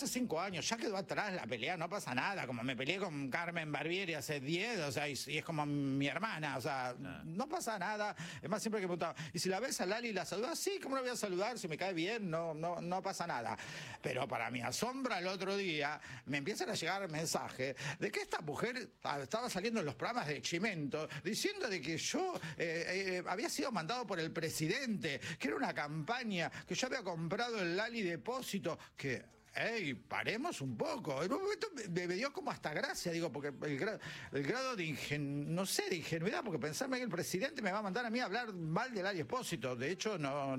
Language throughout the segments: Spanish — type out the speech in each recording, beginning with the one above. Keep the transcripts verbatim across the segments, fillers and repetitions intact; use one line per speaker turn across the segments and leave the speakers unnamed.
hace cinco años, ya quedó atrás la pelea, no pasa nada, como me peleé con Carmen Barbieri hace diez, o sea, y, y es como mi hermana, o sea, ah. no pasa nada. Es más, siempre que preguntaba, y si la ves a Lali y la saludas, sí, ¿cómo la voy a saludar? Si me cae bien, no, no, no pasa nada. Pero para mi asombra, el otro día me empiezan a llegar mensajes de que esta mujer estaba saliendo en los programas de Chimento diciendo de que yo eh, eh, había sido mandado por el presidente, que era una campaña, que yo había comprado el Lali Depósito, que... ¡Ey, paremos un poco! En un momento me, me dio como hasta gracia, digo, porque el grado, el grado de ingen, no sé, de ingenuidad, porque pensarme que el presidente me va a mandar a mí a hablar mal del Lali Espósito. De hecho, no,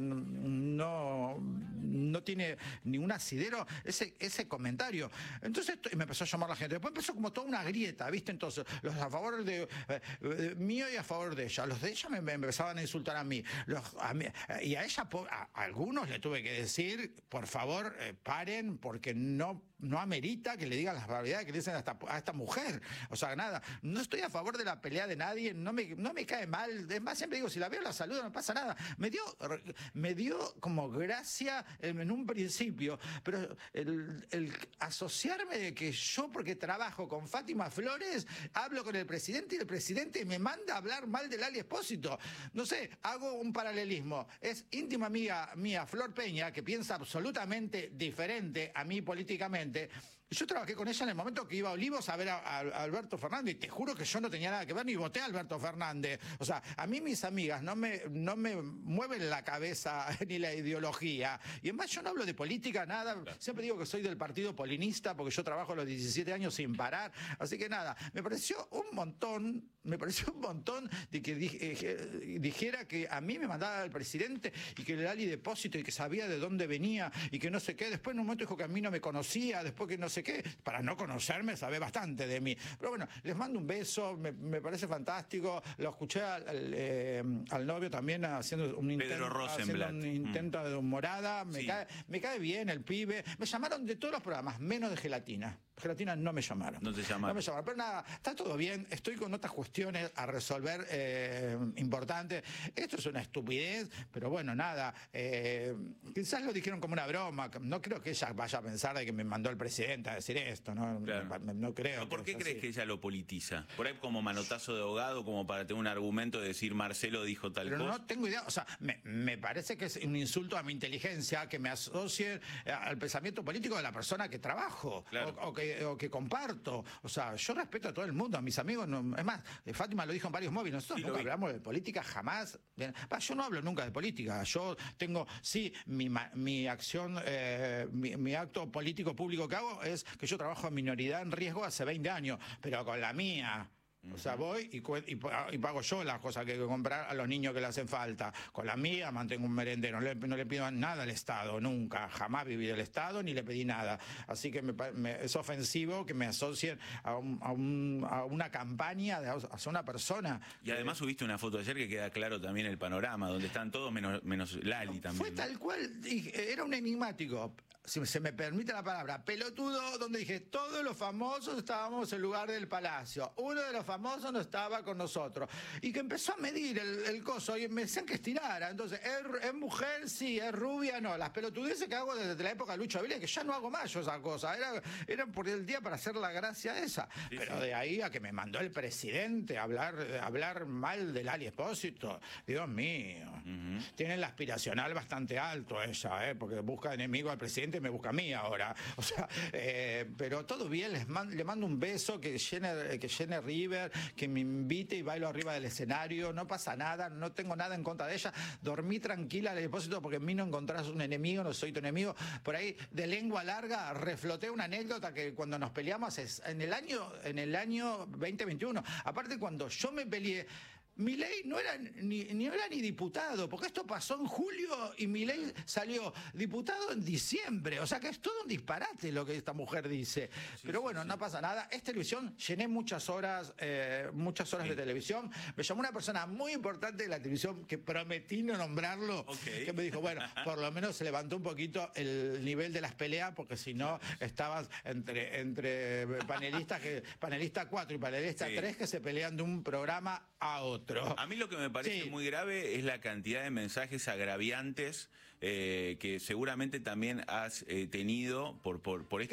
no, no tiene ningún asidero ese, ese comentario. Entonces me empezó a llamar la gente. Después empezó como toda una grieta, ¿viste? Entonces, los a favor de, eh, de mío y a favor de ella. Los de ella me, me empezaban a insultar a mí. Los, a mí y a ella, a, a algunos le tuve que decir, por favor, eh, paren, porque no, no amerita que le digan las barbaridades que le dicen a esta, a esta mujer. O sea, nada, no estoy a favor de la pelea de nadie, no me, no me cae mal. Es más, siempre digo, si la veo la saludo, no pasa nada. Me dio, me dio como gracia en un principio, pero el, el asociarme de que yo, porque trabajo con Fátima Flores, hablo con el presidente y el presidente me manda a hablar mal del Lali Espósito. No sé, hago un paralelismo. Es íntima amiga mía, Flor Peña, que piensa absolutamente diferente a mí políticamente. Yo trabajé con ella en el momento que iba a Olivos a ver a, a, a Alberto Fernández, y te juro que yo no tenía nada que ver ni voté a Alberto Fernández. O sea, a mí mis amigas no me, no me mueven la cabeza ni la ideología. Y además yo no hablo de política, nada. Claro. Siempre digo que soy del partido polinista porque yo trabajo a los diecisiete años sin parar. Así que nada, me pareció un montón, me pareció un montón de que eh, dijera que a mí me mandaba el presidente y que le Lali Depósito y que sabía de dónde venía y que no sé qué. Después en un momento dijo que a mí no me conocía, después que no sé qué. Para no conocerme sabe bastante de mí. Pero bueno, les mando un beso, me, me parece fantástico. Lo escuché al, al, eh, al novio también haciendo un intento, haciendo un intento mm. de humorada. Me, sí. cae, me cae bien el pibe. Me llamaron de todos los programas, menos de Gelatina. Gelatina no me llamaron.
No te llamaron.
No me llamaron. Pero nada, está todo bien. Estoy con otras cuestiones a resolver eh, importantes. Esto es una estupidez, pero bueno, nada. Eh, quizás lo dijeron como una broma. No creo que ella vaya a pensar de que me mandó el presidente a decir esto. No, claro. no, no creo.
¿Pero ¿Por qué crees
así.
que ella lo politiza? Por ahí como manotazo de ahogado, como para tener un argumento de decir Marcelo dijo tal
pero
cosa.
No tengo idea. O sea, me, me parece que es un insulto a mi inteligencia que me asocie al pensamiento político de la persona que trabajo. Claro. O, o que O que comparto. O sea, yo respeto a todo el mundo, a mis amigos. No, es más, Fátima lo dijo en varios móviles. Nosotros sí, nunca hablamos de política, jamás. Yo no hablo nunca de política. Yo tengo, sí, mi, mi acción, eh, mi, mi acto político público que hago es que yo trabajo en minoridad en riesgo hace veinte años, pero con la mía. O sea, voy y, y, y pago yo las cosas que hay que comprar a los niños que le hacen falta. Con la mía mantengo un merendero. No le, no le pido nada al Estado, nunca. Jamás viví del Estado ni le pedí nada. Así que me, me, es ofensivo que me asocien a, un, a, un, a una campaña de, hacia una persona.
Y además que, subiste una foto ayer que queda claro también el panorama, donde están todos menos, menos Lali también.
Fue tal cual, era un enigmático. Si se me permite la palabra, pelotudo, donde dije, todos los famosos estábamos en lugar del Palacio. Uno de los famosos no estaba con nosotros. Y que empezó a medir el, el coso y me decían que estirara. Entonces, ¿es, ¿es mujer? Sí. ¿Es rubia? No. Las pelotudeces que hago desde la época de Lucho Aviles, que ya no hago más yo esa cosa. Era, era por el día para hacer la gracia esa. Sí, Pero sí. de ahí a que me mandó el presidente a hablar, a hablar mal del Lali Espósito. Dios mío. Uh-huh. Tiene el aspiracional bastante alto ella, ¿eh? Porque busca enemigo al presidente. Me busca a mí ahora, o sea, eh, pero todo bien, les mando, le mando un beso, que llene, que llene River, que me invite y bailo arriba del escenario, no pasa nada, no tengo nada en contra de ella, dormí tranquila al depósito porque en mí no encontrás un enemigo, no soy tu enemigo, por ahí de lengua larga refloté una anécdota que cuando nos peleamos es en el año, en el año veinte veintiuno, aparte cuando yo me peleé, Milei no era ni, ni era ni diputado, porque esto pasó en julio y Milei salió diputado en diciembre. O sea que es todo un disparate lo que esta mujer dice. Sí, Pero bueno, sí, sí. no pasa nada. Es televisión, llené muchas horas, eh, muchas horas sí. de televisión. Me llamó una persona muy importante de la televisión que prometí no nombrarlo, okay. que me dijo, bueno, por lo menos se levantó un poquito el nivel de las peleas, porque si no estabas entre, entre panelistas, que, panelista cuatro y panelista sí. tres que se pelean de un programa a otro.
A mí lo que me parece sí. muy grave es la cantidad de mensajes agraviantes eh, que seguramente también has eh, tenido por, por, por